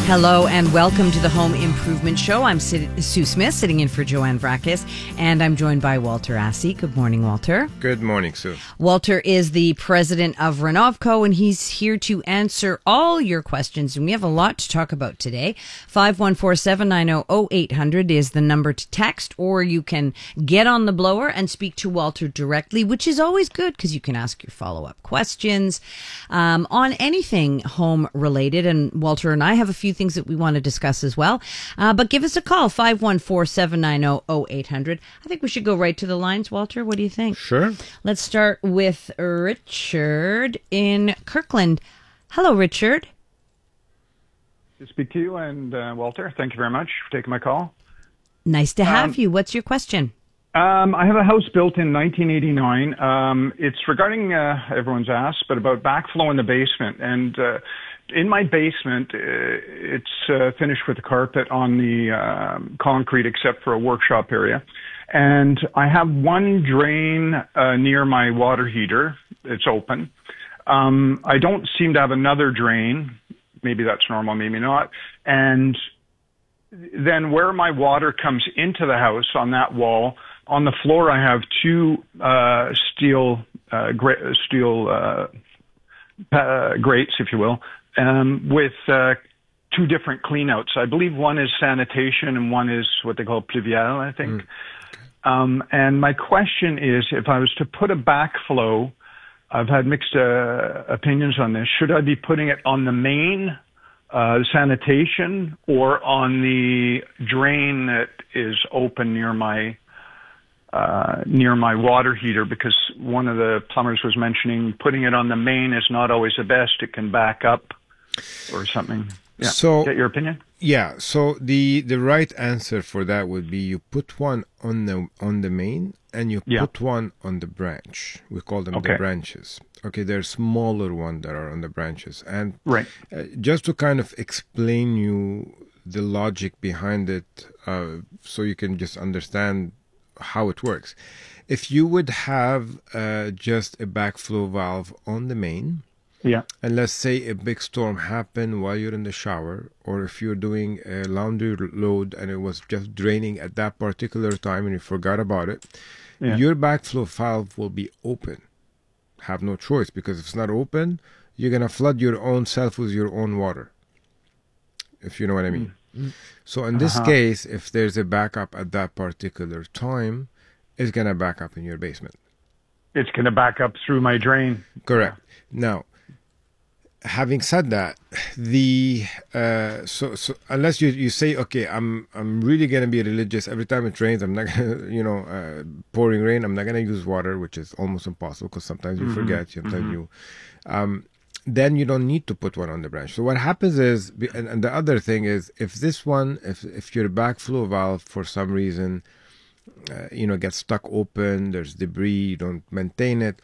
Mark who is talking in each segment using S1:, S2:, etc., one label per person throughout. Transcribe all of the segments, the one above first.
S1: Hello and welcome to the Home Improvement Show. I'm Sue Smith, sitting in for Joanne Vrakis, and I'm joined by Walter Assey. Good morning, Walter.
S2: Good morning, Sue.
S1: Walter is the president of Renovco, and he's here to answer all your questions, and we have a lot to talk about today. 514-790-0800 is the number to text, or you can get on the blower and speak to Walter directly, which is always good because you can ask your follow-up questions on anything home-related, and Walter and I have a few things that we want to discuss as well. But give us a call, 514-790-0800. I think we should go right to the lines, Walter. What do you think?
S2: Sure.
S1: Let's start with Richard in Kirkland. Hello, Richard.
S3: To speak to you and Walter, thank you very much for taking my call.
S1: Nice to have you. What's your question?
S3: I have a house built in 1989. It's regarding, everyone's asked, but about backflow in the basement. And in my basement, it's finished with the carpet on the concrete except for a workshop area. And I have one drain near my water heater. It's open. I don't seem to have another drain. Maybe that's normal, maybe not. And then where my water comes into the house on that wall, on the floor I have two steel grates, if you will, with two different cleanouts. I believe one is sanitation and one is what they call pluvial, I think. And my question is, if I was to put a backflow, I've had mixed opinions on this. Should I be putting it on the main sanitation or on the drain that is open near my water heater? Because one of the plumbers was mentioning putting it on the main is not always the best. It can back up or something. Yeah.
S2: So,
S3: get your opinion?
S2: Yeah. So the right answer for that would be you put one on the main and you put one on the branch. We call them the branches. Okay, they're smaller ones that are on the branches. And just to kind of explain you the logic behind it, so you can just understand how it works. If you would have just a backflow valve on the main, and let's say a big storm happened while you're in the shower, or if you're doing a laundry load and it was just draining at that particular time and you forgot about it, your backflow valve will be open. Have no choice, because if it's not open, you're going to flood your own self with your own water, if you know what I mean. So in this case, if there's a backup at that particular time, it's going to back up in your basement.
S3: It's going to back up through my drain.
S2: Correct. Now, having said that, the so unless you say, okay, I'm really going to be religious, every time it rains, I'm not going to, pouring rain, I'm not going to use water, which is almost impossible because sometimes you forget, sometimes then you don't need to put one on the branch. So what happens is, and the other thing is, if your backflow valve for some reason, gets stuck open, there's debris, you don't maintain it,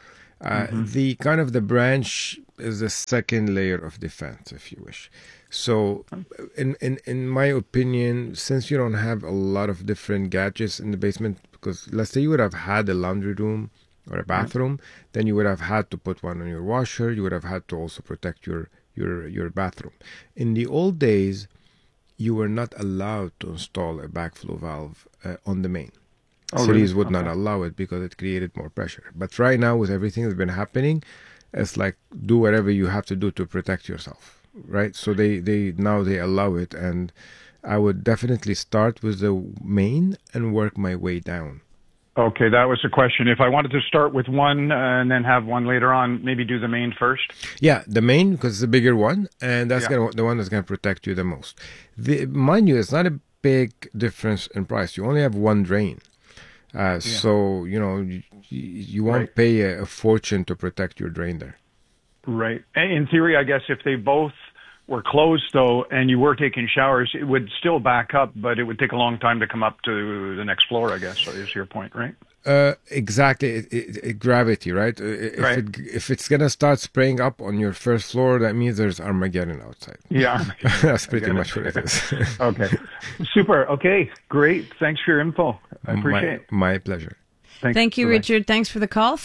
S2: the branch is a second layer of defense, if you wish. So in my opinion, since you don't have a lot of different gadgets in the basement, because let's say you would have had a laundry room or a bathroom, then you would have had to put one on your washer. You would have had to also protect your bathroom. In the old days, you were not allowed to install a backflow valve on the main. Cities would not allow it because it created more pressure. But right now, with everything that's been happening, it's like, do whatever you have to do to protect yourself, right? So they allow it, and I would definitely start with the main and work my way down.
S3: Okay, that was the question. If I wanted to start with one and then have one later on, maybe do the main first?
S2: Yeah, the main, because it's a bigger one, and that's the one that's going to protect you the most. Mind you, it's not a big difference in price. You only have one drain. So, you won't pay a fortune to protect your drain there.
S3: Right. In theory, I guess if they both were closed, though, and you were taking showers, it would still back up, but it would take a long time to come up to the next floor, I guess, is your point, right?
S2: Exactly. Gravity, right? If it's going to start spraying up on your first floor, that means there's Armageddon outside.
S3: Yeah.
S2: That's pretty much what it is.
S3: Okay. Super. Okay. Great. Thanks for your info. I appreciate it.
S2: My pleasure.
S1: Thank you,
S3: Bye-bye.
S1: Richard. Thanks for the call.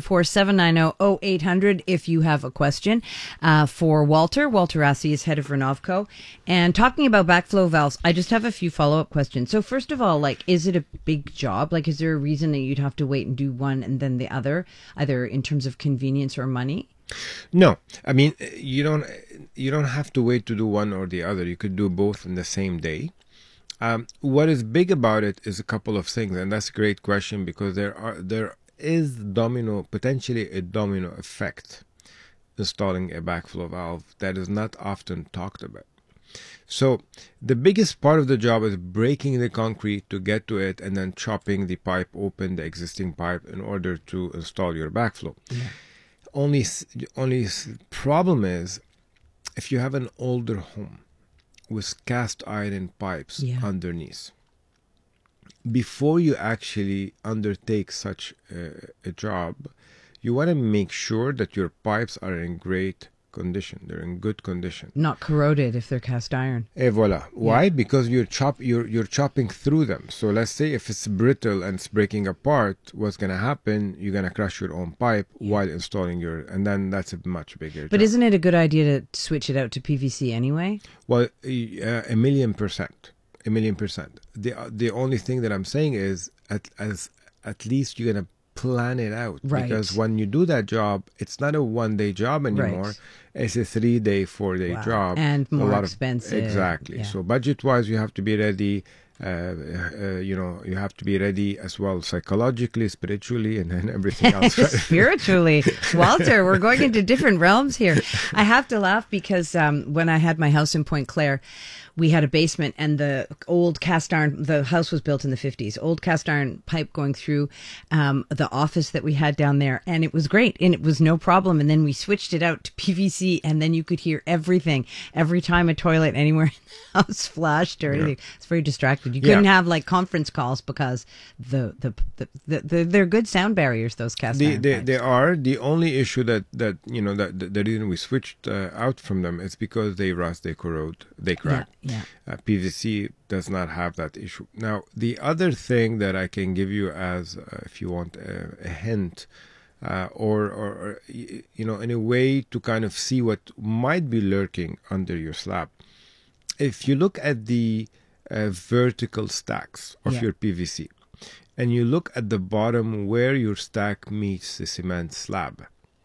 S1: 514-790-0800 if you have a question for Walter. Walter Rassi is head of Renovco. And talking about backflow valves, I just have a few follow-up questions. So first of all, like, is it a big job? Like, is there a reason that you'd have to wait and do one and then the other, either in terms of convenience or money?
S2: No, I mean, you don't have to wait to do one or the other. You could do both in the same day. What is big about it is a couple of things, and that's a great question because there is potentially a domino effect installing a backflow valve that is not often talked about. So the biggest part of the job is breaking the concrete to get to it and then chopping the pipe open, the existing pipe, in order to install your backflow. Yeah. Only problem is if you have an older home with cast iron pipes underneath. Before you actually undertake such a job, you want to make sure that your pipes are in great condition. They're in good condition.
S1: Not corroded if they're cast iron.
S2: Et voila. Why? Because you're chopping through them. So let's say if it's brittle and it's breaking apart, what's going to happen? You're going to crush your own pipe while installing and then that's a much bigger
S1: But
S2: job.
S1: isn't it a good idea to switch it out to PVC anyway?
S2: Well, 1,000,000%. 1,000,000%. The only thing that I'm saying is at least you're going to plan it out.
S1: Right.
S2: Because when you do that job, it's not a one-day job anymore.
S1: Right.
S2: It's a 3-day, 4-day job.
S1: And more expensive.
S2: Exactly.
S1: Yeah.
S2: So budget-wise, you have to be ready. You have to be ready as well psychologically, spiritually, and then everything else. Right?
S1: Spiritually. Walter, we're going into different realms here. I have to laugh because when I had my house in Point Claire, we had a basement and the old cast iron, the house was built in the 50s, old cast iron pipe going through the office that we had down there. And it was great and it was no problem. And then we switched it out to PVC and then you could hear everything every time a toilet anywhere in the house flashed or anything. It's very distracted. You couldn't have like conference calls because they're good sound barriers, those cast iron pipes.
S2: They are. The only issue that the reason we switched out from them is because they rust, they corrode, they crack.
S1: Yeah.
S2: PVC does not have that issue. Now, the other thing that I can give you as, if you want a hint, or in a way to kind of see what might be lurking under your slab. If you look at the vertical stacks of your PVC, and you look at the bottom where your stack meets the cement slab,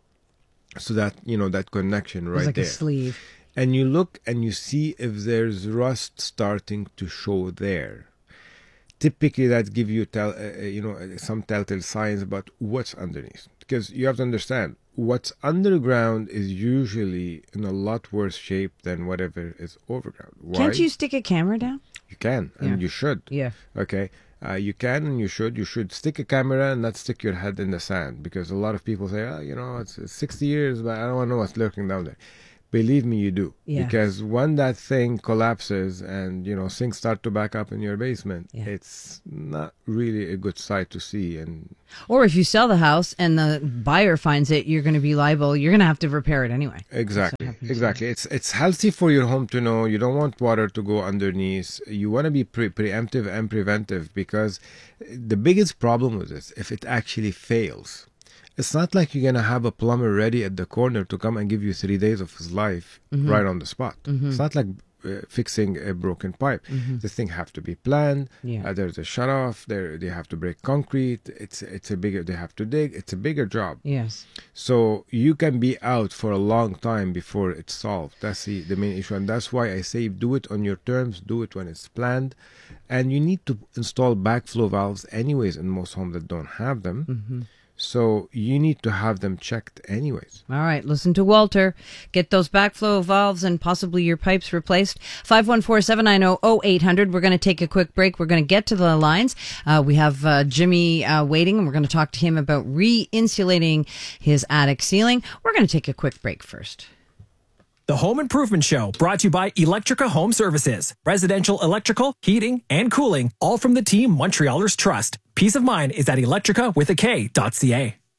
S2: so that that connection right
S1: like
S2: there,
S1: a sleeve.
S2: And you look and you see if there's rust starting to show there. Typically, that gives you some telltale signs about what's underneath. Because you have to understand, what's underground is usually in a lot worse shape than whatever is overground. Why?
S1: Can't you stick a camera down?
S2: You can, and you should.
S1: Yeah.
S2: Okay. You can and you should. You should stick a camera and not stick your head in the sand. Because a lot of people say, it's 60 years, but I don't want to know what's lurking down there. Believe me, you do.
S1: Yeah.
S2: Because when that thing collapses and, things start to back up in your basement, it's not really a good sight to see.
S1: Or if you sell the house and the buyer finds it, you're going to be liable. You're going to have to repair it anyway.
S2: Exactly. It's healthy for your home to know. You don't want water to go underneath. You want to be preemptive and preventive, because the biggest problem with this, if it actually fails, it's not like you're going to have a plumber ready at the corner to come and give you 3 days of his life right on the spot. It's not like fixing a broken pipe. This thing have to be planned. There's a shut off. They have to break concrete. They have to dig. It's a bigger job.
S1: Yes.
S2: So you can be out for a long time before it's solved. That's the main issue. And that's why I say do it on your terms. Do it when it's planned. And you need to install backflow valves anyways in most homes that don't have them. So you need to have them checked anyways.
S1: All right. Listen to Walter. Get those backflow valves and possibly your pipes replaced. 514-790-0800. We're going to take a quick break. We're going to get to the lines. We have Jimmy waiting, and we're going to talk to him about re-insulating his attic ceiling. We're going to take a quick break first.
S4: The Home Improvement Show, brought to you by Electrica Home Services. Residential electrical, heating, and cooling, all from the team Montrealers trust. Peace of mind is at electrica.ca.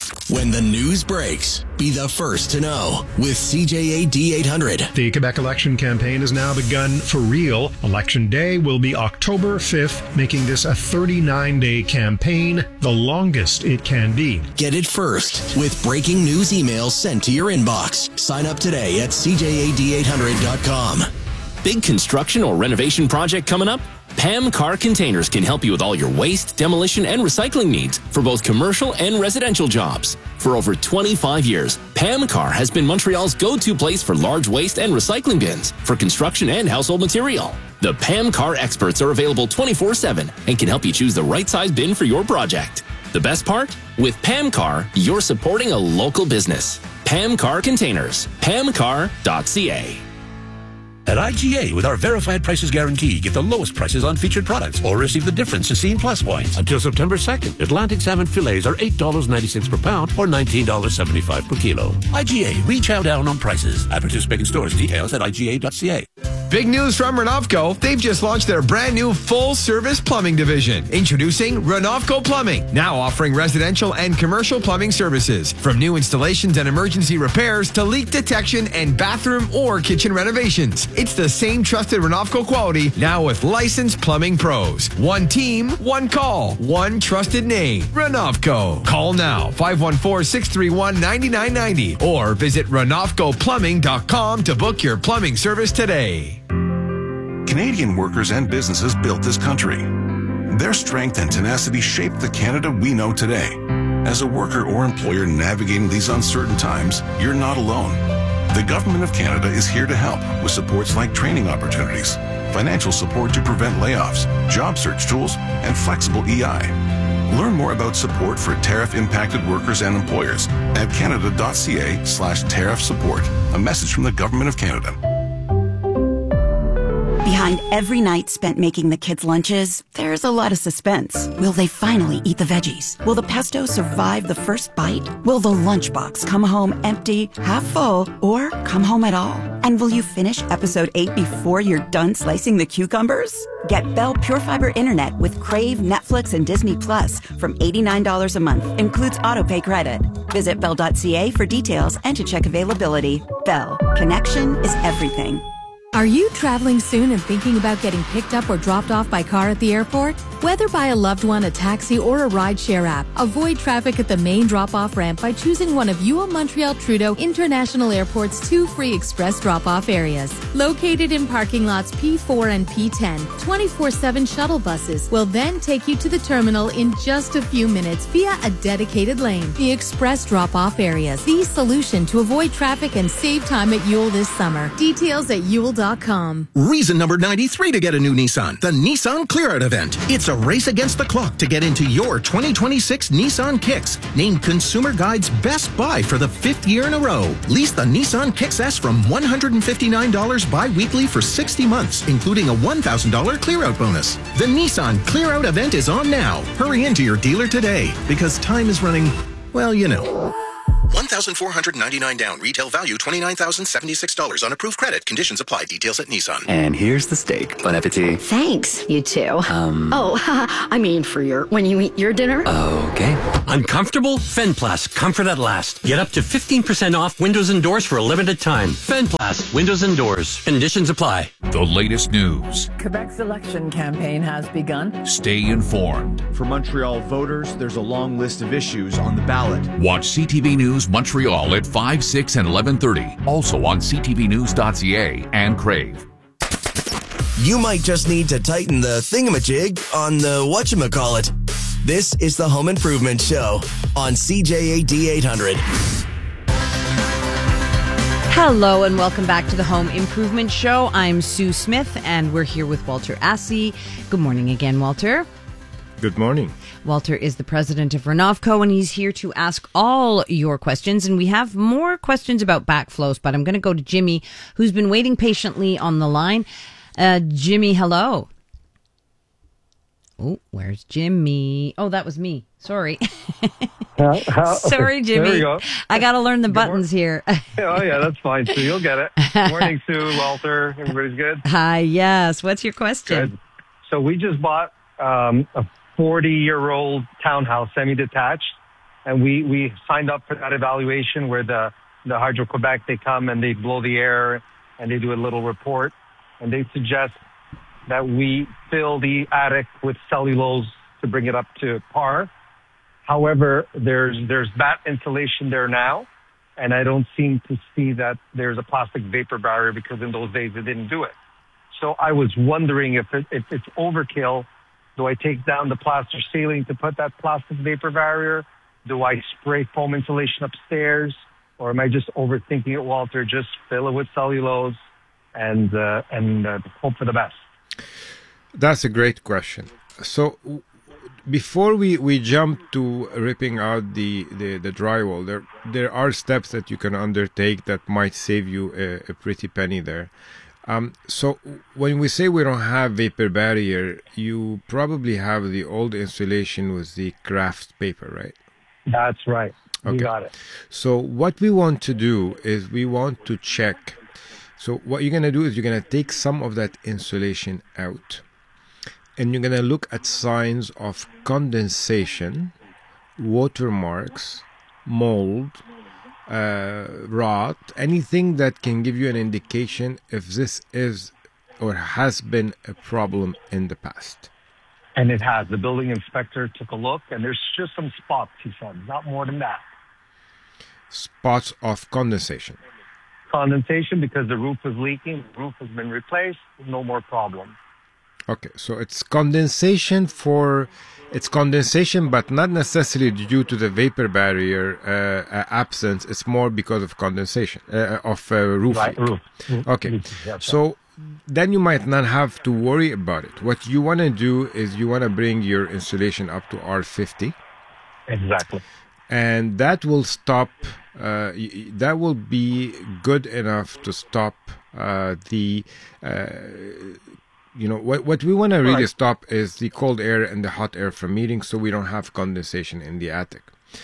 S5: When the news breaks, be the first to know with CJA D800.
S6: The Quebec election campaign has now begun for real. Election day will be October 5th, making this a 39-day campaign, the longest it can be.
S5: Get it first with breaking news emails sent to your inbox. Sign up today at CJAD800.com.
S7: Big construction or renovation project coming up? Pam Car Containers can help you with all your waste, demolition, and recycling needs for both commercial and residential jobs. For over 25 years, Pam Car has been Montreal's go-to place for large waste and recycling bins for construction and household material. The Pam Car experts are available 24/7 and can help you choose the right size bin for your project. The best part? With Pam Car, you're supporting a local business. Pam Car Containers. PamCar.ca.
S8: At IGA, with our verified prices guarantee, get the lowest prices on featured products or receive the difference to Scene Plus points. Until September 2nd, Atlantic salmon fillets are $8.96 per pound or $19.75 per kilo. IGA, we chow down on prices. At participating stores, details at IGA.ca.
S9: Big news from Renovco. They've just launched their brand new full-service plumbing division. Introducing Renovco Plumbing, now offering residential and commercial plumbing services. From new installations and emergency repairs to leak detection and bathroom or kitchen renovations. It's the same trusted Renovco quality, now with licensed plumbing pros. One team, one call, one trusted name. Renovco. Call now, 514-631-9990 or visit renovcoplumbing.com to book your plumbing service today.
S10: Canadian workers and businesses built this country. Their strength and tenacity shaped the Canada we know today. As a worker or employer navigating these uncertain times, you're not alone. The Government of Canada is here to help with supports like training opportunities, financial support to prevent layoffs, job search tools, and flexible EI. Learn more about support for tariff-impacted workers and employers at canada.ca/tariff support. A message from the Government of Canada.
S11: Behind every night spent making the kids' lunches, there's a lot of suspense. Will they finally eat the veggies? Will the pesto survive the first bite? Will the lunchbox come home empty, half full, or come home at all? And will you finish episode 8 before you're done slicing the cucumbers? Get Bell Pure Fiber Internet with Crave, Netflix, and Disney Plus from $89 a month. Includes autopay credit. Visit Bell.ca for details and to check availability. Bell. Connection is everything.
S12: Are you traveling soon and thinking about getting picked up or dropped off by car at the airport? Whether by a loved one, a taxi, or a rideshare app, avoid traffic at the main drop-off ramp by choosing one of UO Montreal Trudeau International Airport's 2 free express drop-off areas. Located in parking lots P4 and P10, 24/7 shuttle buses will then take you to the terminal in just a few minutes via a dedicated lane. The express drop-off areas, the solution to avoid traffic and save time at Yule this summer. Details at Yule.com.
S13: Reason number 93 to get a new Nissan, the Nissan Clear Out event. It's a race against the clock to get into your 2026 Nissan Kicks, named Consumer Guide's best buy for the 5th year in a row. Lease the Nissan Kicks S from $159 bi-weekly for 60 months, including a $1,000 Clear Out bonus. The Nissan Clear Out event is on now. Hurry into your dealer today, because time is running, well, you know. $1,499 down. Retail value $29,076 on approved credit. Conditions apply. Details at Nissan.
S14: And here's the steak. Bon appetit.
S15: Thanks, you too. I mean for when you eat your dinner.
S14: Okay.
S16: Uncomfortable? Fenplast. Comfort at last. Get up to 15% off windows and doors for a limited time. Fenplast. Windows and doors. Conditions apply.
S17: The latest news.
S18: Quebec's election campaign has begun.
S17: Stay informed.
S19: For Montreal voters, there's a long list of issues on the ballot.
S17: Watch CTV News Montreal at 5, 6, and 11:30. Also on ctvnews.ca and Crave.
S5: You might just need to tighten the thingamajig on the whatchamacallit. This is the Home Improvement Show on CJA D800.
S1: Hello and welcome back to the Home Improvement Show. I'm Sue Smith and we're here with Walter Assey. Good morning again, Walter.
S2: Good morning.
S1: Walter is the president of Renovco, and he's here to ask all your questions. And we have more questions about backflows, but I'm going to go to Jimmy, who's been waiting patiently on the line. Jimmy, hello. Oh, where's Jimmy? Oh, that was me. Sorry. Sorry, Jimmy.
S20: There we go.
S1: I got to learn the buttons here.
S20: Oh, yeah, that's fine, Sue. You'll get it. Morning, Sue, Walter. Everybody's good?
S1: Hi, yes. What's your question?
S20: Good. So we just bought a 40-year-old townhouse, semi-detached, and we signed up for that evaluation where the Hydro-Quebec, they come and they blow the air and they do a little report, and they suggest that we fill the attic with cellulose to bring it up to par. However, there's bat insulation there now, and I don't seem to see that there's a plastic vapor barrier because in those days they didn't do it. So I was wondering if it's overkill. Do I take down the plaster ceiling to put that plastic vapor barrier? Do I spray foam insulation upstairs? Or am I just overthinking it, Walter? Just fill it with cellulose and hope for the best.
S2: That's a great question. So before we jump to ripping out the drywall, there are steps that you can undertake that might save you a pretty penny there. So when we say we don't have vapor barrier, you probably have the old insulation with the craft paper, right?
S20: That's right. Okay. You got it.
S2: So what we want to do is we want to check. So what you're going to do is you're going to take some of that insulation out, and you're going to look at signs of condensation, watermarks, mold, rot, anything that can give you an indication if this is or has been a problem in the past.
S20: And it has. The building inspector took a look, and there's just some spots, he said, not more than that.
S2: Spots of condensation.
S20: Condensation because the roof is leaking, the roof has been replaced, no more problem.
S2: Okay, so it's condensation but not necessarily due to the vapor barrier absence. It's more because of condensation of roof leak.
S20: Roof.
S2: Okay, so then you might not have to worry about it. What you want to do is you want to bring your insulation up to R50.
S20: Exactly.
S2: And that will stop, that will be good enough to stop what we want to really stop is the cold air and the hot air from meeting, so we don't have condensation in the attic.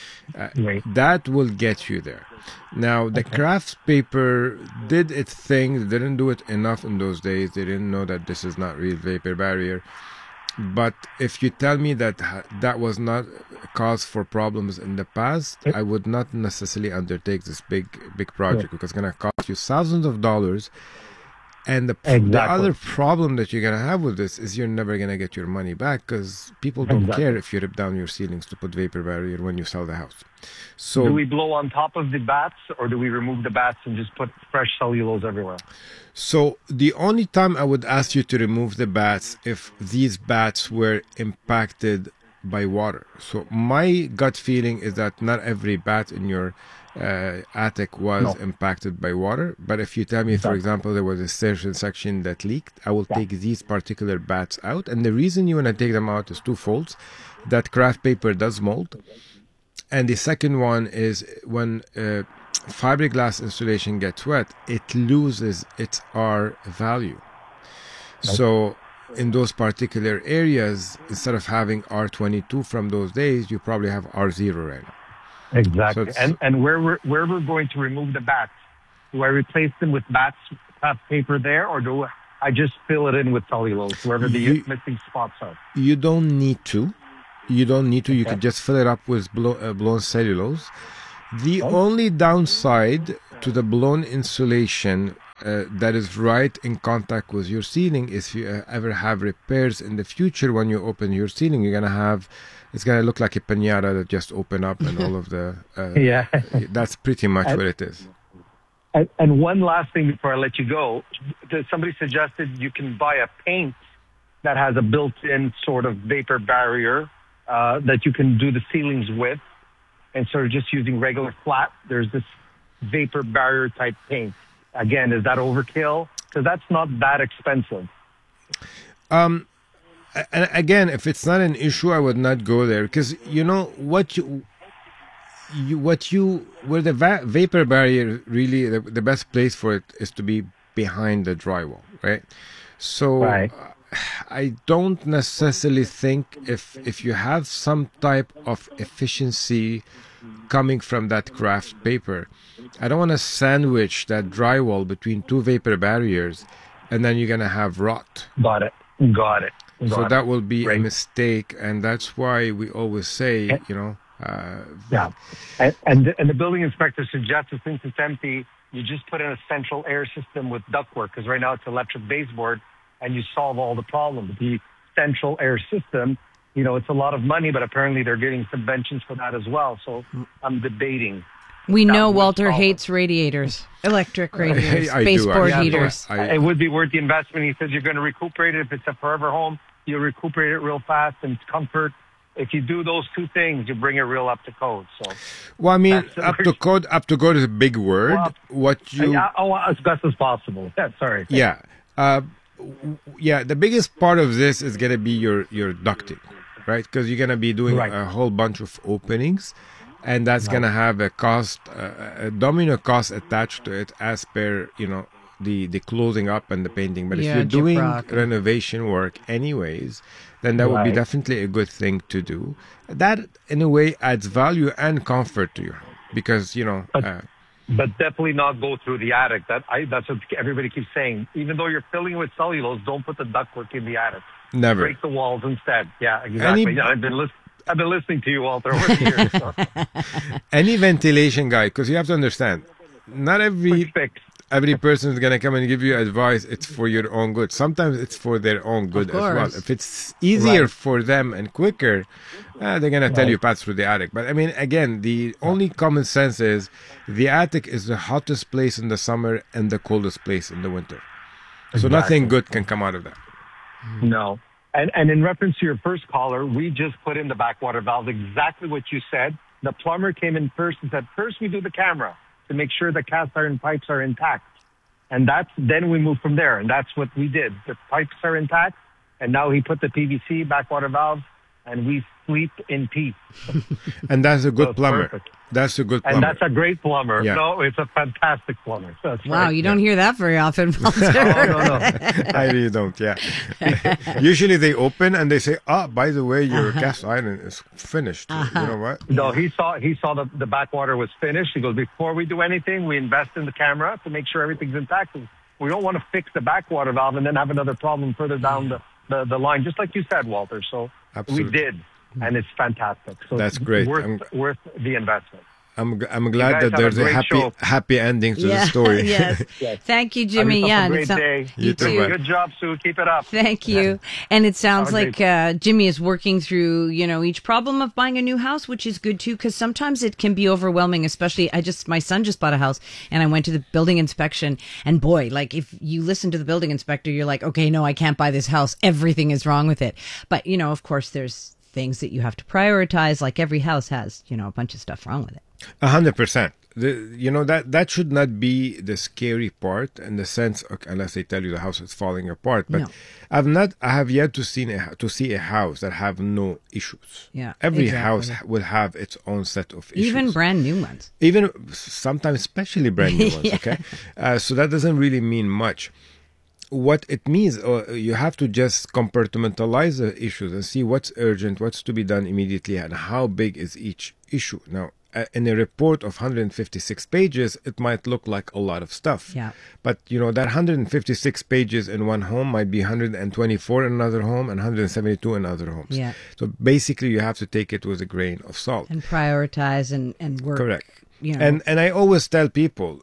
S2: That will get you there. Now, the craft paper did its thing. They didn't do it enough in those days. They didn't know that this is not real vapor barrier. But if you tell me that that was not a cause for problems in the past, I would not necessarily undertake this big project because it's going to cost you thousands of dollars. And the other problem that you're going to have with this is you're never going to get your money back because people don't care if you rip down your ceilings to put vapor barrier when you sell the house. So
S20: do we blow on top of the bats, or do we remove the bats and just put fresh cellulose everywhere?
S2: So the only time I would ask you to remove the bats if these bats were impacted by water. So my gut feeling is that not every bat in your attic was impacted by water, but if you tell me, for example, there was a certain section that leaked, I will take these particular bats out. And the reason you want to take them out is twofold. That craft paper does mold, and the second one is when fiberglass insulation gets wet, it loses its R value. So in those particular areas, instead of having R22 from those days, you probably have R0 right now.
S20: Exactly. So and where we're going to remove the bats, do I replace them with bats craft paper there, or do I just fill it in with cellulose wherever the missing spots are?
S2: You don't need to. You can just fill it up with blown cellulose. The only downside to the blown insulation that is right in contact with your ceiling is if you ever have repairs in the future when you open your ceiling, it's going to look like a piñata that just opened up and all of the... That's pretty much what it is.
S20: And one last thing before I let you go. Somebody suggested you can buy a paint that has a built-in sort of vapor barrier that you can do the ceilings with. Instead of just using regular flat, there's this vapor barrier type paint. Again, is that overkill? Because that's not that expensive.
S2: And again, if it's not an issue, I would not go there because where the vapor barrier really the best place for it is to be behind the drywall, right? So I don't necessarily think if you have some type of efficiency coming from that craft paper, I don't want to sandwich that drywall between two vapor barriers and then you're going to have rot.
S20: Got it. So
S2: that will be a mistake, and that's why we always say,
S20: Yeah. And the building inspector suggests that since it's empty, you just put in a central air system with ductwork, because right now it's electric baseboard, and you solve all the problems. The central air system, you know, it's a lot of money, but apparently they're getting subventions for that as well. So I'm debating.
S1: We know Walter hates radiators, electric radiators, baseboard heaters.
S20: It would be worth the investment. He says you're going to recuperate it. If it's a forever home, you'll recuperate it real fast and it's comfort. If you do those two things, you bring it real up to code. So,
S2: well, I mean, up to code is a big word.
S20: As best as possible. Yeah, sorry.
S2: Yeah. The biggest part of this is going to be your ducting, right? Because you're going to be doing a whole bunch of openings, and that's going to have a cost, a domino cost attached to it as per, you know, the closing up and the painting. But if you're doing renovation work anyways, then that would be definitely a good thing to do. That, in a way, adds value and comfort to your home because, you know...
S20: But definitely not go through the attic. That's what everybody keeps saying. Even though you're filling it with cellulose, don't put the ductwork in the attic.
S2: Never.
S20: Break the walls instead. Yeah, exactly. I've been listening to you, Walter, over the years. So.
S2: Any ventilation guy, because you have to understand, not every person is going to come and give you advice. It's for your own good. Sometimes it's for their own good as well. If it's easier for them and quicker, they're going to tell you pass through the attic. But I mean, again, the only common sense is the attic is the hottest place in the summer and the coldest place in the winter. So nothing good can come out of that.
S20: No. And in reference to your first caller, we just put in the backwater valve, exactly what you said. The plumber came in first and said, first we do the camera to make sure the cast iron pipes are intact. And then we move from there. And that's what we did. The pipes are intact. And now he put the PVC backwater valve, and we sleep in peace.
S2: And that's a good plumber.
S20: Perfect.
S2: That's a good plumber.
S20: And that's a great plumber.
S2: Yeah.
S20: No, it's a fantastic plumber. That's
S1: wow, you don't hear that very often, Walter.
S20: No.
S2: I really don't, yeah. Usually they open and they say, by the way, your cast iron is finished. You know what?
S20: No, he saw the backwater was finished. He goes, before we do anything, we invest in the camera to make sure everything's intact. We don't want to fix the backwater valve and then have another problem further down the line, just like you said, Walter. So we did. And it's fantastic. So
S2: that's great.
S20: Worth the investment.
S2: I'm glad that there's a happy ending to the story.
S1: Yes. Thank you, Jimmy.
S20: Have a great day.
S2: You too.
S20: Good job, Sue. Keep it up.
S1: Thank you. And it sounds like Jimmy is working through, you know, each problem of buying a new house, which is good too, because sometimes it can be overwhelming. Especially, my son just bought a house, and I went to the building inspection, and boy, like if you listen to the building inspector, you're like, okay, no, I can't buy this house. Everything is wrong with it. But you know, of course, there's things that you have to prioritize. Like every house has, you know, a bunch of stuff wrong with it.
S2: 100%. You know, that should not be the scary part in the sense, unless they tell you the house is falling apart. But no. I have yet to see a house that have no issues.
S1: Yeah,
S2: every house will have its own set of issues.
S1: Even brand new ones.
S2: Even sometimes, especially brand new ones. Okay, so that doesn't really mean much. What it means, you have to just compartmentalize the issues and see what's urgent, what's to be done immediately, and how big is each issue. Now, in a report of 156 pages, it might look like a lot of stuff.
S1: Yeah.
S2: But, you know, that 156 pages in one home might be 124 in another home and 172 in other homes.
S1: Yeah.
S2: So basically, you have to take it with a grain of salt.
S1: And prioritize and work.
S2: Correct.
S1: You know.
S2: And I always tell people,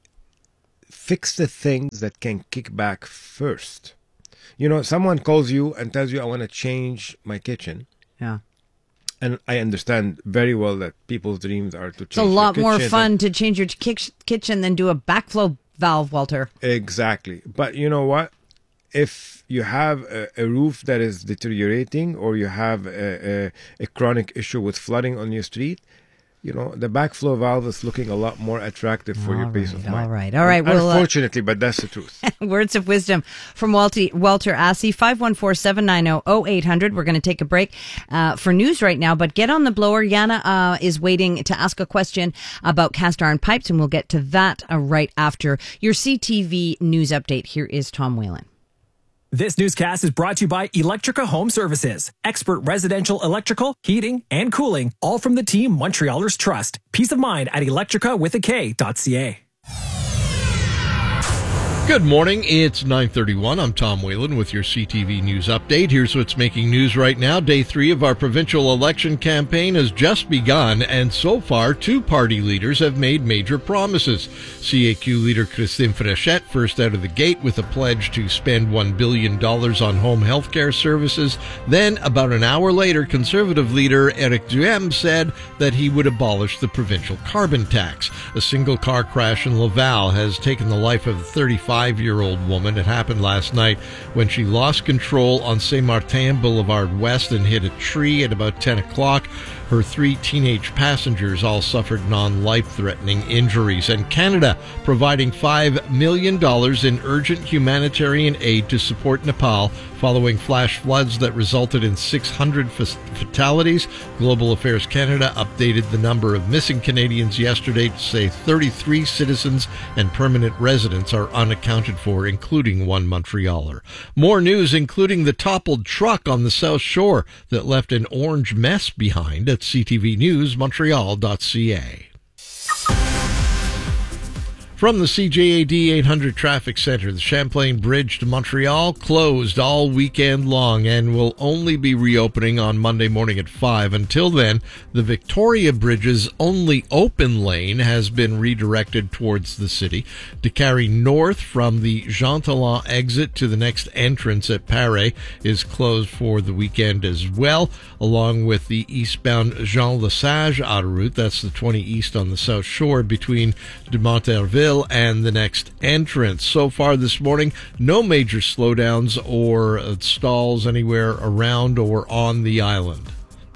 S2: fix the things that can kick back first. You know, someone calls you and tells you, I want to change my kitchen.
S1: Yeah.
S2: And I understand very well that people's dreams are to change
S1: It's a lot more fun
S2: and
S1: to change your kitchen than do a backflow valve, Walter.
S2: Exactly. But you know what? If you have a roof that is deteriorating or you have a chronic issue with flooding on your street, you know, the backflow valve is looking a lot more attractive for your peace of mind.
S1: All right. Well,
S2: unfortunately, but that's the truth.
S1: Words of wisdom from Walter Assey, 514-790-0800. We're going to take a break for news right now, but get on the blower. Yana is waiting to ask a question about cast iron pipes, and we'll get to that right after your CTV news update. Here is Tom Whalen.
S4: This newscast is brought to you by Electrica Home Services. Expert residential electrical, heating, and cooling, all from the team Montrealers trust. Peace of mind at electricawithak.ca.
S21: Good morning. It's 9:31. I'm Tom Whalen with your CTV News Update. Here's what's making news right now. Day 3 of our provincial election campaign has just begun, and so far, 2 party leaders have made major promises. CAQ leader Christine Frechette first out of the gate with a pledge to spend $1 billion on home health care services. Then, about an hour later, Conservative leader Éric Duhem said that he would abolish the provincial carbon tax. A single car crash in Laval has taken the life of a 35-year-old woman. It happened last night when she lost control on Saint-Martin Boulevard West and hit a tree at about 10 o'clock. Her 3 teenage passengers all suffered non-life-threatening injuries. And Canada providing $5 million in urgent humanitarian aid to support Nepal following flash floods that resulted in 600 fatalities. Global Affairs Canada updated the number of missing Canadians yesterday to say 33 citizens and permanent residents are unaccounted for, including 1 Montrealer. More news, including the toppled truck on the South Shore that left an orange mess behind at ctvnewsmontreal.ca. From the CJAD 800 Traffic Center, the Champlain Bridge to Montreal closed all weekend long and will only be reopening on Monday morning at 5. Until then, the Victoria Bridge's only open lane has been redirected towards the city. To carry north from the Jean Talon exit to the next entrance at Paris is closed for the weekend as well, along with the eastbound Jean Lesage autoroute. That's the 20 east on the South Shore between de Monterville and the next entrance. So far this morning, no major slowdowns or stalls anywhere around or on the island.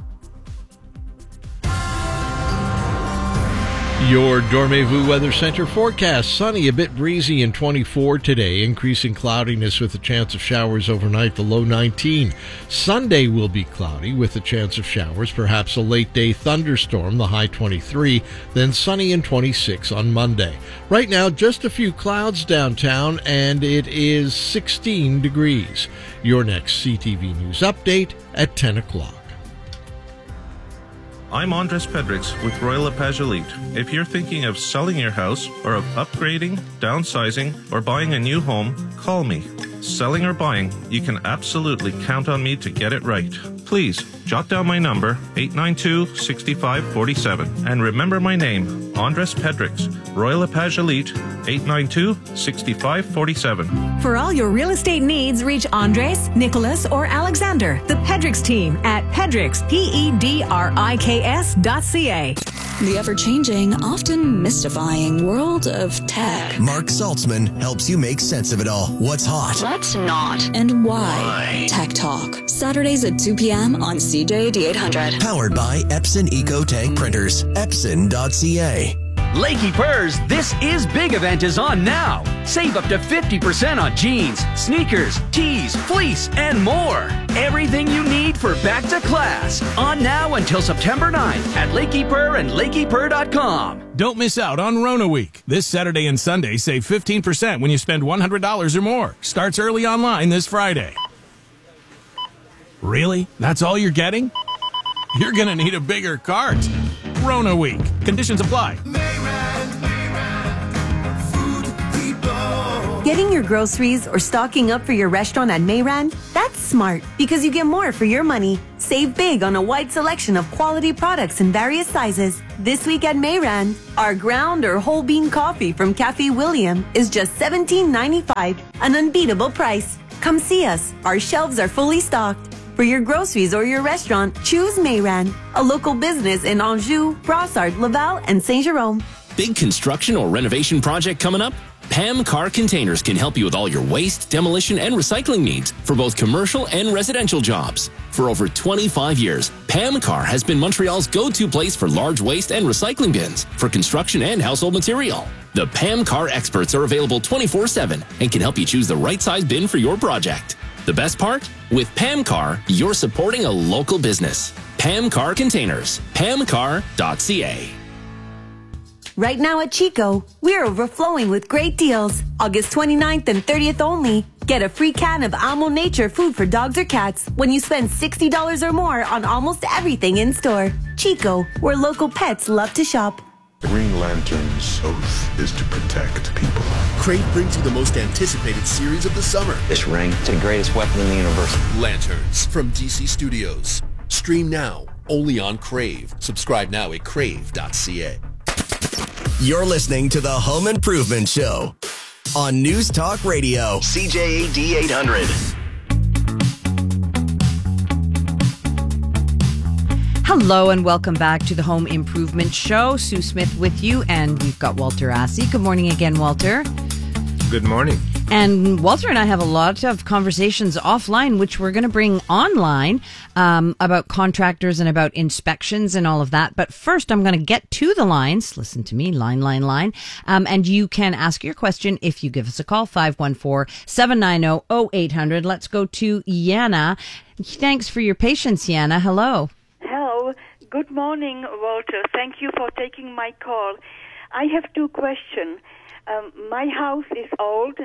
S21: Your Dormez-vous Weather Center forecast. Sunny, a bit breezy, and 24 today. Increasing cloudiness with a chance of showers overnight, the low 19. Sunday will be cloudy with a chance of showers, perhaps a late day thunderstorm, the high 23. Then sunny and 26 on Monday. Right now, just a few clouds downtown, and it is 16 degrees. Your next CTV News Update at 10 o'clock.
S22: I'm Andres Pedrix with Royal LePage Elite. If you're thinking of selling your house or of upgrading, downsizing, or buying a new home, call me. Selling or buying, you can absolutely count on me to get it right. Please jot down my number, 892-6547, and remember my name, Andres Pedrix, Royal LePage Elite, 892-6547.
S23: For all your real estate needs, reach Andres, Nicholas, or Alexander, the Pedrix team at Pedrix, PEDRIKS.ca.
S24: The ever-changing, often mystifying world of tech.
S5: Mark Saltzman helps you make sense of it all. What's hot?
S24: What's not? And why? Tech Talk. Saturdays at 2 p.m. on CJAD 800.
S5: Powered by Epson EcoTank Printers. Epson.ca.
S25: Lakey Purrs, This Is Big event is on now. Save up to 50% on jeans, sneakers, tees, fleece, and more. Everything you need for back to class. On now until September 9th at Lakey Purr and LakeyPurr.com.
S26: Don't miss out on Rona Week. This Saturday and Sunday, save 15% when you spend $100 or more. Starts early online this Friday. Really? That's all you're getting? You're going to need a bigger cart. Rona Week. Conditions apply.
S27: Getting your groceries or stocking up for your restaurant at Mayran? That's smart because you get more for your money. Save big on a wide selection of quality products in various sizes. This week at Mayran, our ground or whole bean coffee from Cafe William is just $17.95, an unbeatable price. Come see us. Our shelves are fully stocked. For your groceries or your restaurant, choose Mayran, a local business in Anjou, Brossard, Laval, and Saint-Jérôme.
S7: Big construction or renovation project coming up? Pam Car Containers can help you with all your waste, demolition, and recycling needs for both commercial and residential jobs. For over 25 years, Pam Car has been Montreal's go-to place for large waste and recycling bins for construction and household material. The Pam Car experts are available 24/7 and can help you choose the right size bin for your project. The best part? With Pam Car, you're supporting a local business. Pam Car Containers. PamCar.ca.
S27: Right now at Chico, we're overflowing with great deals. August 29th and 30th only. Get a free can of Amo Nature food for dogs or cats when you spend $60 or more on almost everything in store. Chico, where local pets love to shop.
S3: Green Lantern's oath is to protect people.
S6: Crave brings you the most anticipated series of the summer.
S14: This ring is the greatest weapon in the universe.
S6: Lanterns from DC Studios. Stream now, only on Crave. Subscribe now at crave.ca.
S5: You're listening to the Home Improvement Show on News Talk Radio, CJAD 800.
S1: Hello and welcome back to the Home Improvement Show. Sue Smith with you, and we've got Walter Assey. Good morning again, Walter.
S2: Good morning.
S1: And Walter and I have a lot of conversations offline, which we're going to bring online, about contractors and about inspections and all of that. But first, I'm going to get to the lines. Listen to me, line. And you can ask your question if you give us a call, 514-790-0800. Let's go to Yana. Thanks for your patience, Yana. Hello.
S8: Hello. Good morning, Walter. Thank you for taking my call. I have two questions. My house is old,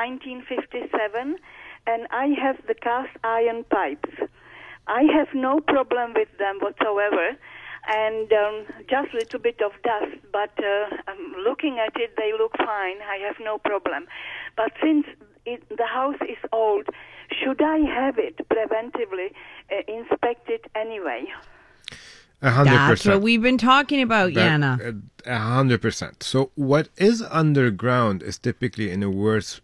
S8: 1957, and I have the cast iron pipes. I have no problem with them whatsoever, and just a little bit of dust, but looking at it, they look fine. I have no problem. But since the house is old, should I have it preventively inspected anyway?
S2: 100%.
S1: That's what we've been talking about, Yana.
S2: 100%. So what is underground is typically in a worse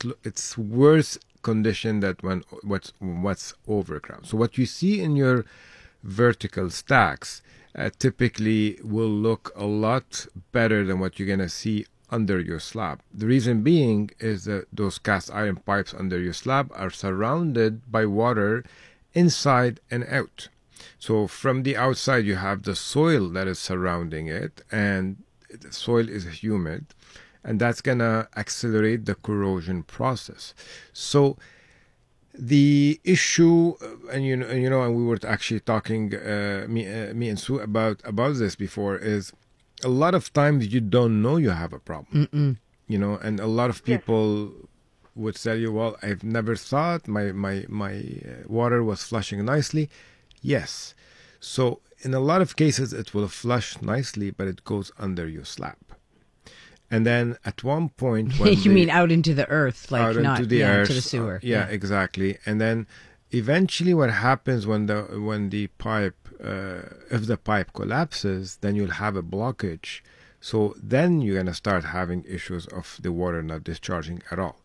S2: condition than what's overground. So what you see in your vertical stacks typically will look a lot better than what you're going to see under your slab. The reason being is that those cast iron pipes under your slab are surrounded by water inside and out. So from the outside, you have the soil that is surrounding it, and the soil is humid, and that's going to accelerate the corrosion process. So the issue, and we were actually talking, me and Sue about this before, is a lot of times you don't know you have a problem. And a lot of people would tell you, well, I've never thought my water was flushing nicely. Yes. So in a lot of cases, it will flush nicely, but it goes under your slab. And then at one point... when
S1: you mean out into the earth, like
S2: out
S1: not
S2: into the earth,
S1: into the sewer.
S2: Yeah, exactly. And then eventually what happens when the pipe, if the pipe collapses, then you'll have a blockage. So then you're going to start having issues of the water not discharging at all.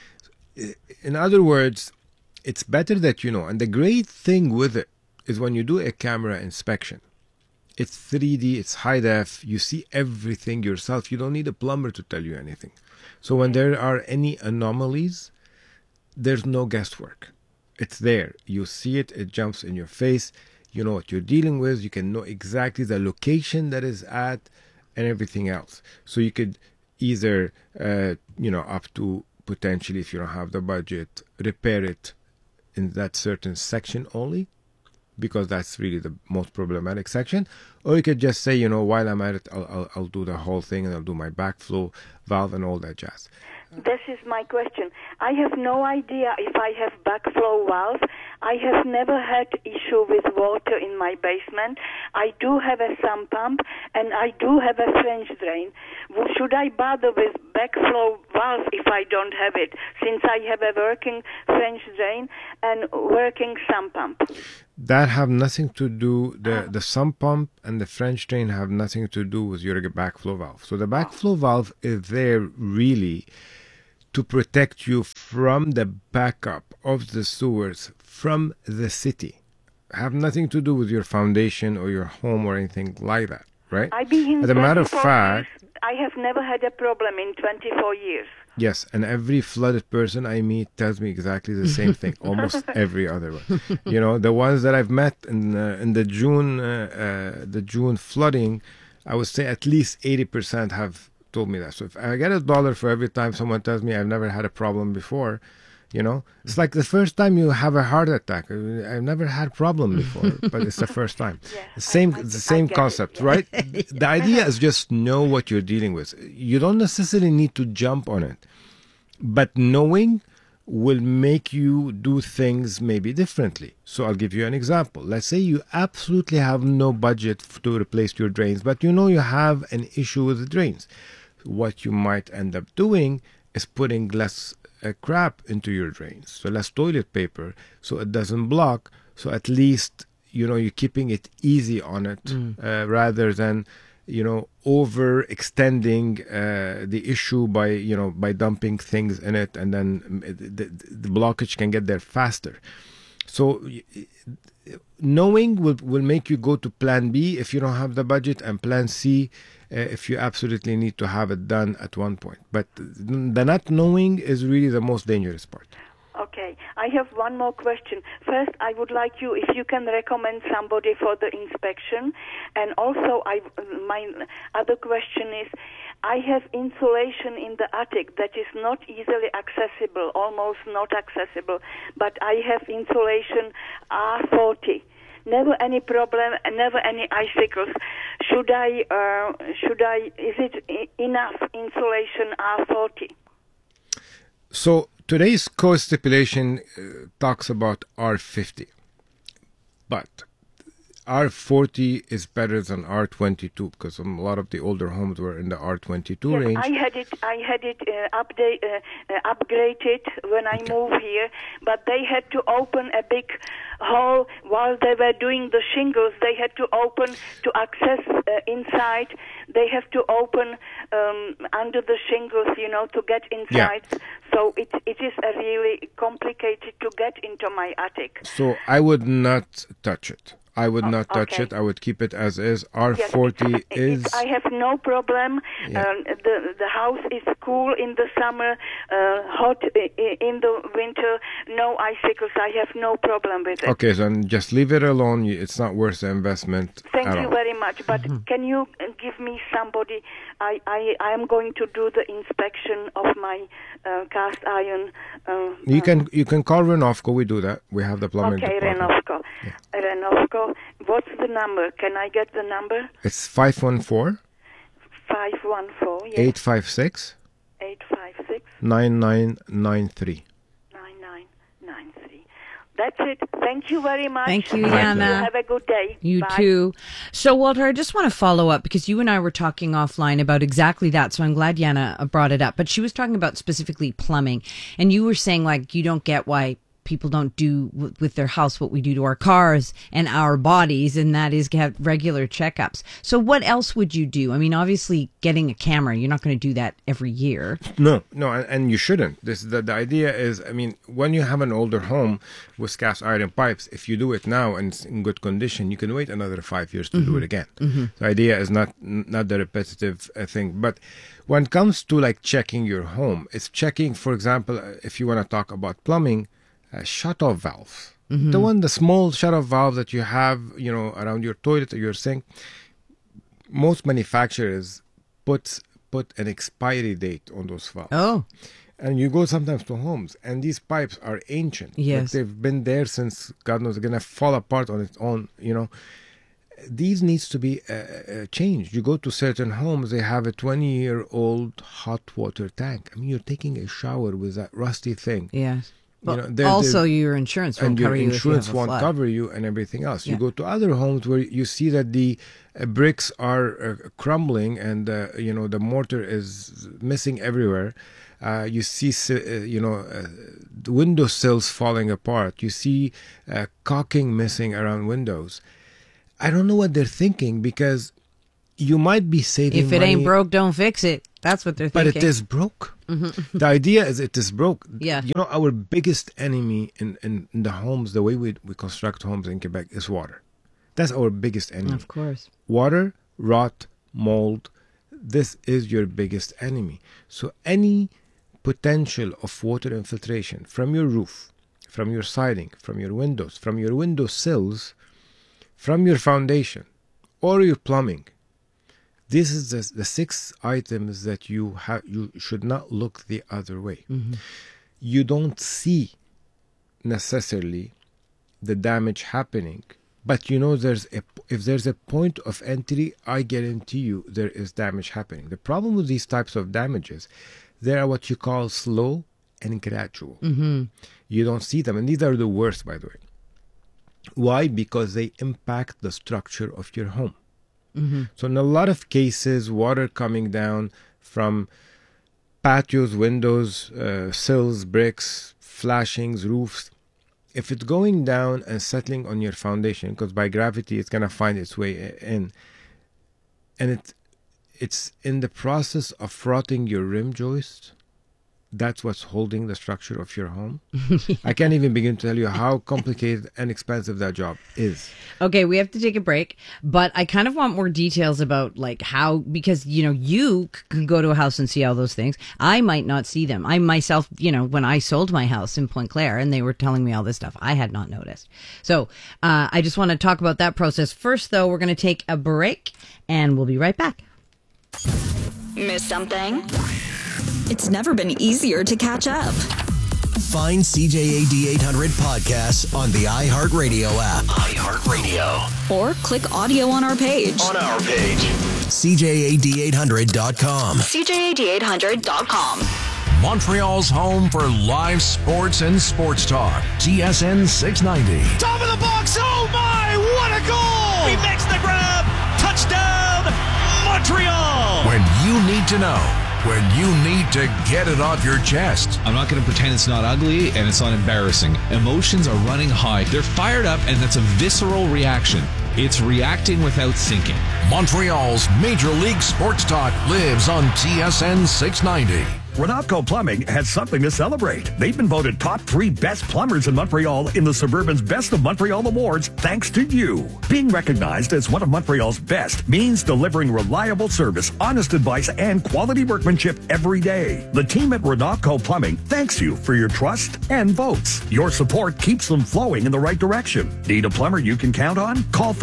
S2: In other words, it's better that you know. And the great thing with it is when you do a camera inspection, it's 3D, it's high def, you see everything yourself. You don't need a plumber to tell you anything. So when there are any anomalies, there's no guesswork. It's there. You see it, it jumps in your face. You know what you're dealing with. You can know exactly the location that is at and everything else. So you could either, up to potentially, if you don't have the budget, repair it in that certain section only, because that's really the most problematic section. Or you could just say, while I'm at it, I'll do the whole thing, and I'll do my backflow valve and all that jazz.
S8: This is my question. I have no idea if I have backflow valve. I have never had issue with water in my basement. I do have a sump pump, and I do have a French drain. Should I bother with backflow valve if I don't have it, since I have a working French drain and working sump pump?
S2: That have nothing to do, the sump pump and the French drain have nothing to do with your backflow valve. So the backflow valve is there really to protect you from the backup of the sewers from the city. Have nothing to do with your foundation or your home or anything like that, right?
S8: As a matter of fact, I have never had a problem in 24 years.
S2: Yes, and every flooded person I meet tells me exactly the same thing. Almost every other one. The ones that I've met in the June flooding, I would say at least 80% have told me that. So if I get $1 for every time someone tells me I've never had a problem before, it's like the first time you have a heart attack. I've never had a problem before, but it's the first time. Yeah, the same concept, right? The idea is just know what you're dealing with. You don't necessarily need to jump on it, but knowing will make you do things maybe differently. So I'll give you an example. Let's say you absolutely have no budget to replace your drains, but you know you have an issue with the drains. What you might end up doing is putting less crap into your drains, so less toilet paper, so it doesn't block. So at least you're keeping it easy on it, rather than overextending the issue by dumping things in it, and then the blockage can get there faster. So knowing will make you go to plan B if you don't have the budget, and plan C if you absolutely need to have it done at one point. But the not knowing is really the most dangerous part.
S8: Okay, I have one more question. First, I would like you, if you can recommend somebody for the inspection. And also, my other question is, I have insulation in the attic that is not easily accessible, almost not accessible, but I have insulation R40. Never any problem, never any icicles. Is it enough insulation R40?
S2: So today's code stipulation talks about R50, but R40 is better than R22 because a lot of the older homes were in the R22 range.
S8: I had it upgraded when I moved here, but they had to open a big hole while they were doing the shingles. They had to open to access inside. They have to open under the shingles, to get inside. Yeah. So it is a really complicated to get into my attic.
S2: So I would not touch it. I would not touch it. I would keep it as is. R40 is...
S8: I have no problem. Yeah. The house is cool in the summer, hot in the winter, no icicles. I have no problem with it.
S2: Okay, so just leave it alone. It's not worth the investment.
S8: Thank you very much. But can you give me somebody? I am going to do the inspection of my cast iron.
S2: You can call Renofco. We do that. We have the plumbing department.
S8: Renofco. Yeah. Renofco. What's the number? Can I get the number?
S2: It's 514.
S8: 514. Yes.
S2: 856.
S8: 856.
S2: 9993.
S8: 9993. That's it. Thank you very much.
S1: Thank you, Yana.
S8: Have a good day.
S1: You
S8: Bye.
S1: too. So, Walter, I just want to follow up because you and I were talking offline about exactly that. So I'm glad Yana brought it up. But she was talking about specifically plumbing. And you were saying, you don't get why people don't do with their house what we do to our cars and our bodies, and that is get regular checkups. So what else would you do? I mean, obviously getting a camera, you're not going to do that every year.
S2: No, and you shouldn't. The idea is, when you have an older home with cast iron pipes, if you do it now and it's in good condition, you can wait another 5 years to do it again. Mm-hmm. The idea is not the repetitive thing. But when it comes to checking your home, it's checking, for example, if you want to talk about plumbing, shut-off valve. Mm-hmm. The small shut-off valve that you have, around your toilet or your sink. Most manufacturers put an expiry date on those valves.
S1: Oh.
S2: And you go sometimes to homes, and these pipes are ancient.
S1: Yes.
S2: They've been there since, God knows, they're going to fall apart on its own, These needs to be changed. You go to certain homes, they have a 20-year-old hot water tank. You're taking a shower with that rusty thing.
S1: Yes. Also, your insurance won't cover you.
S2: Your insurance won't cover you and everything else. Yeah. You go to other homes where you see that the bricks are crumbling and the mortar is missing everywhere. You see the window sills falling apart. You see caulking missing around windows. I don't know what they're thinking, because you might be saving
S1: money. If it ain't broke, don't fix it. That's what they're thinking.
S2: But it is broke. Mm-hmm. The idea is it is broke.
S1: Yeah.
S2: Our biggest enemy in the homes, the way we construct homes in Quebec, is water. That's our biggest enemy.
S1: Of course.
S2: Water, rot, mold. This is your biggest enemy. So any potential of water infiltration from your roof, from your siding, from your windows, from your window sills, from your foundation, or your plumbing, this is the 6 items that you should not look the other way. Mm-hmm. You don't see necessarily the damage happening, but if there's a point of entry, I guarantee you there is damage happening. The problem with these types of damages, they are what you call slow ingradual. You don't see them. And these are the worst, by the way. Why? Because they impact the structure of your home. So in a lot of cases, water coming down from patios, windows, sills, bricks, flashings, roofs, if it's going down and settling on your foundation, because by gravity it's going to find its way in, and it's in the process of rotting your rim joist, that's what's holding the structure of your home. I can't even begin to tell you how complicated and expensive that job is.
S1: Okay, we have to take a break, but I kind of want more details about like how, because, you know, you can go to a house and see all those things. I might not see them. I myself, you know, when I sold my house in Point Claire and they were telling me all this stuff, I had not noticed. So I just want to talk about that process. First, though, we're going to take a break and we'll be right back.
S24: Miss something? It's never been easier to catch up.
S5: Find CJAD 800 podcasts on the iHeartRadio app.
S24: iHeartRadio. Or click audio on our page.
S5: CJAD800.com.
S24: CJAD800.com.
S17: Montreal's home for live sports and sports talk. TSN 690.
S9: Top of the box. Oh my, what a goal! He makes the grab. Touchdown, Montreal.
S17: When you need to know. When you need to get it off your chest.
S10: I'm not going to pretend it's not ugly and it's not embarrassing. Emotions are running high. They're fired up, and that's a visceral reaction. It's reacting without thinking.
S17: Montreal's Major League Sports Talk lives on TSN 690.
S11: Renatco Plumbing has something to celebrate. They've been voted top 3 best plumbers in Montreal in the Suburban's Best of Montreal Awards thanks to you. Being recognized as one of Montreal's best means delivering reliable service, honest advice, and quality workmanship every day. The team at Renatco Plumbing thanks you for your trust and votes. Your support keeps them flowing in the right direction. Need a plumber you can count on? Call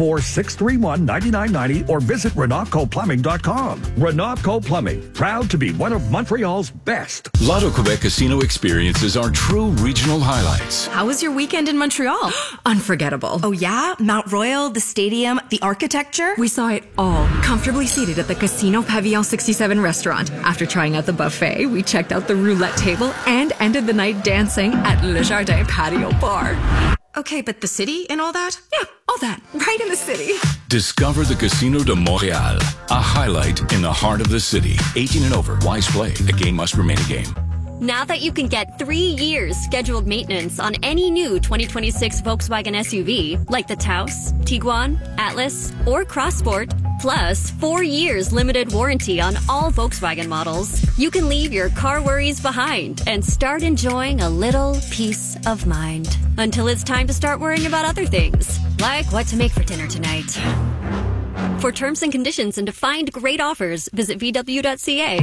S11: 514-631-9990 or visit RenatcoPlumbing.com. Renatco Plumbing, proud to be one of Montreal's best.
S12: Lotto Quebec Casino experiences are true regional highlights.
S13: How was your weekend in Montreal? Unforgettable.
S15: Oh yeah? Mount Royal, the stadium, the architecture?
S13: We saw it all, comfortably seated at the Casino Pavillon 67 restaurant. After trying out the buffet, we checked out the roulette table and ended the night dancing at Le Jardin Patio Bar.
S15: Okay, but the city and all that?
S13: Yeah, all that. Right in the city.
S12: Discover the Casino de Montréal, a highlight in the heart of the city. 18 and over. Wise play. A game must remain a game.
S16: Now that you can get 3 years scheduled maintenance on any new 2026 Volkswagen SUV, like the Taos, Tiguan, Atlas, or Crossport, plus 4 years limited warranty on all Volkswagen models, you can leave your car worries behind and start enjoying a little peace of mind. Until it's time to start worrying about other things, like what to make for dinner tonight. For terms and conditions and to find great offers, visit VW.ca.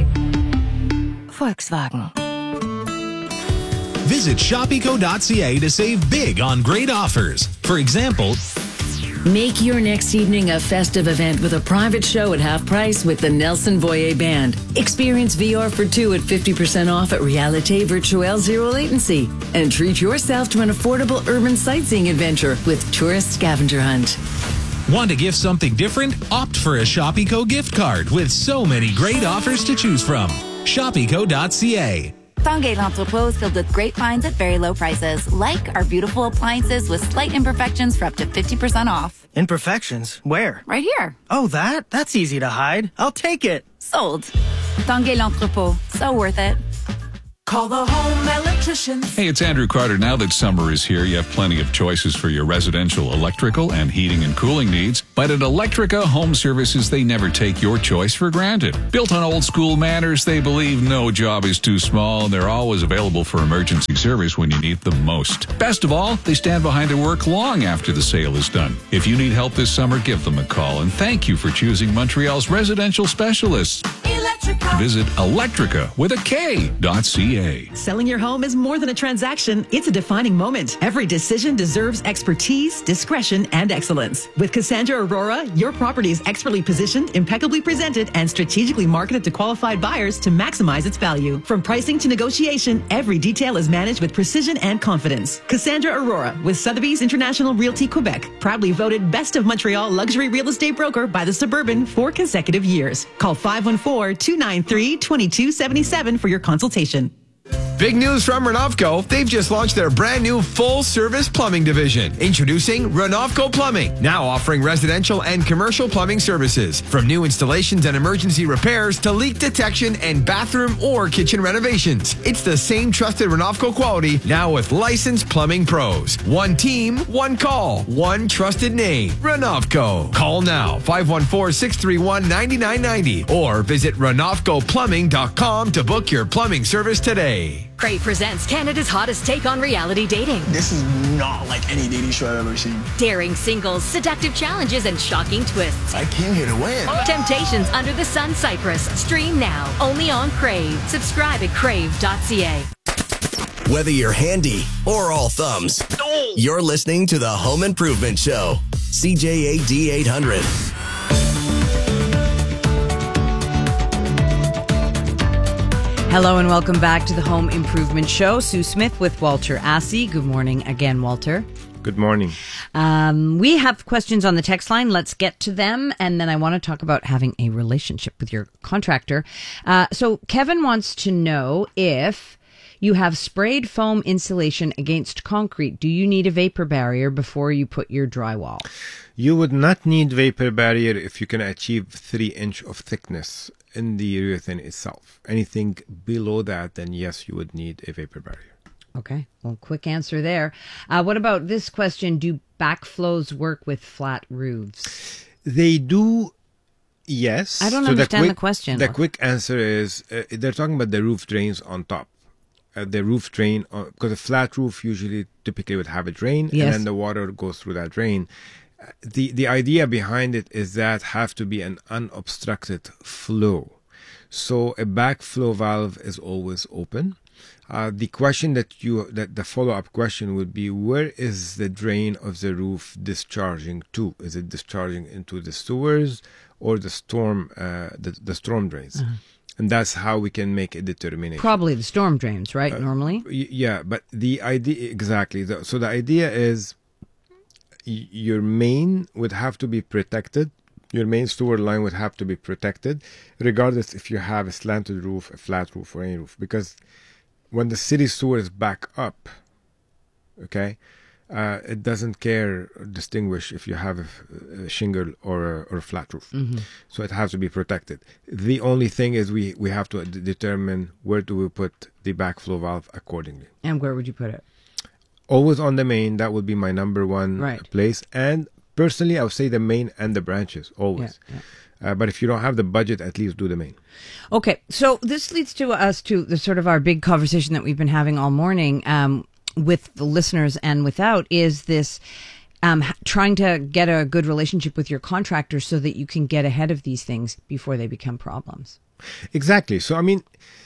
S28: Volkswagen. Visit shopeco.ca to save big on great offers. For example,
S29: make your next evening a festive event with a private show at half price with the Nelson Boyer Band. Experience VR for 2 at 50% off at Realite Virtuelle Zero Latency. And treat yourself to an affordable urban sightseeing adventure with Tourist Scavenger Hunt.
S28: Want to gift something different? Opt for a Shopeco gift card with so many great offers to choose from. Shopeco.ca.
S30: Tanguay L'Entrepôt is filled with great finds at very low prices, like our beautiful appliances with slight imperfections for up to 50% off.
S31: Imperfections? Where?
S30: Right here.
S31: Oh, that? That's easy to hide. I'll take it.
S30: Sold. Tanguay L'Entrepôt. So worth it.
S32: Call the home electrician.
S17: Hey, it's Andrew Carter. Now that summer is here, you have plenty of choices for your residential electrical and heating and cooling needs. But at Electrica Home Services, they never take your choice for granted. Built on old school manners, they believe no job is too small, and they're always available for emergency service when you need them most. Best of all, they stand behind their work long after the sale is done. If you need help this summer, give them a call. And thank you for choosing Montreal's residential specialists.
S32: Electrica.
S17: Visit electrica.ca.
S33: Selling your home is more than a transaction. It's a defining moment. Every decision deserves expertise, discretion, and excellence. With Cassandra Aurora, your property is expertly positioned, impeccably presented, and strategically marketed to qualified buyers to maximize its value. From pricing to negotiation, every detail is managed with precision and confidence. Cassandra Aurora with Sotheby's International Realty Quebec, proudly voted Best of Montreal Luxury Real Estate Broker by the Suburban 4 consecutive years. Call 514-293-2277 for your consultation.
S3: Big news from Renovco. They've just launched their brand new full-service plumbing division. Introducing Renovco Plumbing, now offering residential and commercial plumbing services. From new installations and emergency repairs to leak detection and bathroom or kitchen renovations. It's the same trusted Renovco quality, now with licensed plumbing pros. One team, one call, one trusted name. Renovco. Call now, 514-631-9990 or visit renovcoplumbing.com to book your plumbing service today.
S13: Crave presents Canada's hottest take on reality dating.
S4: This is not like any dating show I've ever seen.
S13: Daring singles, seductive challenges, and shocking twists.
S4: I came here to win.
S13: Temptations under the Sun Cyprus. Stream now, only on Crave. Subscribe at crave.ca.
S5: Whether you're handy or all thumbs, you're listening to the Home Improvement Show. CJAD 800.
S1: Hello and welcome back to the Home Improvement Show. Sue Smith with Walter Assey. Good morning again, Walter.
S2: Good morning.
S1: We have questions on the text line. Let's get to them. And then I want to talk about having a relationship with your contractor. So Kevin wants to know if you have sprayed foam insulation against concrete. Do you need a vapor barrier before you put your drywall?
S2: You would not need vapor barrier if you can achieve 3 inch of thickness in the urethane itself. Anything below that, then yes, you would need a vapor barrier.
S1: Okay, well, quick answer there. What about this question? Do backflows work with flat roofs?
S2: They do, yes.
S1: I don't understand the question.
S2: The quick answer is they're talking about the roof drains on top. The roof drain, because a flat roof usually typically would have a drain,
S1: yes,
S2: and then the water goes through that drain. The idea behind it is that have to be an unobstructed flow. So a backflow valve is always open. The question that the follow-up question would be, where is the drain of the roof discharging to? Is it discharging into the sewers or the storm drains? Uh-huh. And that's how we can make a determination.
S1: Probably the storm drains, right? Normally.
S2: Yeah, but the idea exactly. So the idea is, your main would have to be protected. Your main sewer line would have to be protected, regardless if you have a slanted roof, a flat roof, or any roof. Because when the city sewer is back up, okay, it doesn't distinguish if you have a shingle or a flat roof. Mm-hmm. So it has to be protected. The only thing is we have to determine where do we put the backflow valve accordingly.
S1: And where would you put it?
S2: Always on the main. That would be my number one place. And personally, I would say the main and the branches, always. Yeah. But if you don't have the budget, at least do the main.
S1: Okay, so this leads to us to the sort of our big conversation that we've been having all morning with the listeners and without, is this trying to get a good relationship with your contractor so that you can get ahead of these things before they become problems.
S2: Exactly. So, I mean,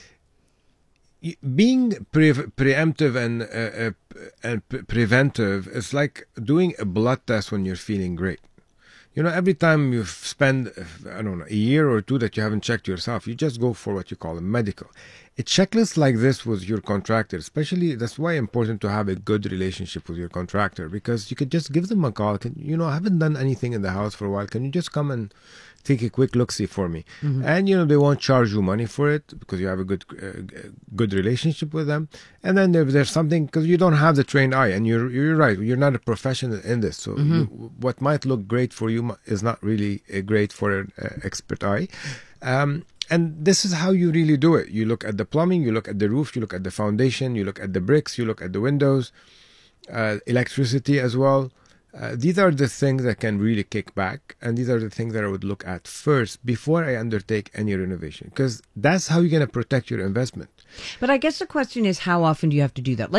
S2: being preemptive and preventive is like doing a blood test when you're feeling great. You know, every time you spend, I don't know, a year or two that you haven't checked yourself, you just go for what you call a medical. A checklist like this with your contractor, especially, that's why it's important to have a good relationship with your contractor, because you could just give them a call. I haven't done anything in the house for a while. Can you just come and take a quick look-see for me? Mm-hmm. And, they won't charge you money for it because you have a good relationship with them. And then there's something, because you don't have the trained eye, and you're right, you're not a professional in this. So what might look great for you is not really great for an expert eye. And this is how you really do it. You look at the plumbing, you look at the roof, you look at the foundation, you look at the bricks, you look at the windows, electricity as well. These are the things that can really kick back, and these are the things that I would look at first before I undertake any renovation, because that's how you're going to protect your investment.
S1: But I guess the question is, how often do you have to do that?